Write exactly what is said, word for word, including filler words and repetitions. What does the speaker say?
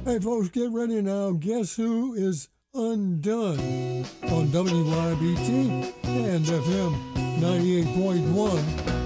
Hey, folks, get ready now. Guess who is undone on W Y B T and F M ninety-eight point one.